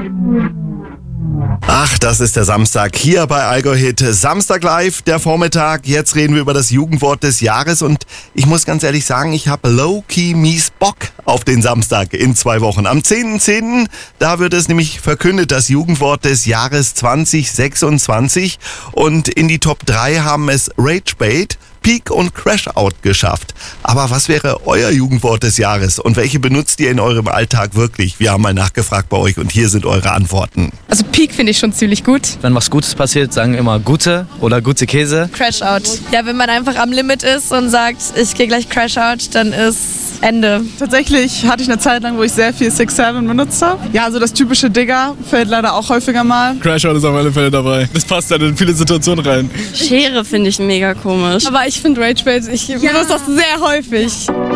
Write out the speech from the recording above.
Ach, das ist der Samstag hier bei Allgäu Hit. Samstag live, der Vormittag. Jetzt reden wir über das Jugendwort des Jahres und ich muss ganz ehrlich sagen, ich habe low-key mies Bock auf den Samstag in 2 Wochen. Am 10.10., da wird es nämlich verkündet, das Jugendwort des Jahres 2026 und in die Top 3 haben es Ragebait, Peak und Crashout geschafft. Aber was wäre euer Jugendwort des Jahres und welche benutzt ihr in eurem Alltag wirklich? Wir haben mal nachgefragt bei euch und hier sind eure Antworten. Also Peak finde ich schon ziemlich gut. Wenn was Gutes passiert, sagen immer Gute oder gute Käse. Crashout. Ja, wenn man einfach am Limit ist und sagt, ich gehe gleich Crashout, dann ist Ende. Tatsächlich hatte ich eine Zeit lang, wo ich sehr viel 6-7 benutzt habe. Ja, also das typische Digger fällt leider auch häufiger mal. Crashout ist auf alle Fälle dabei. Das passt dann in viele Situationen rein. Schere finde ich mega komisch. Aber ich finde Ragebait, ich benutze das sehr häufig.